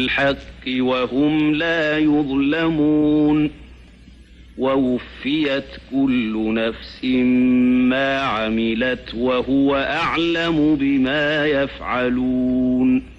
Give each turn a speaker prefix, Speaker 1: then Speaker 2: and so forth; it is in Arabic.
Speaker 1: بالحق وهم لا يظلمون ووفيت كل نفس ما عملت وهو أعلم بما يفعلون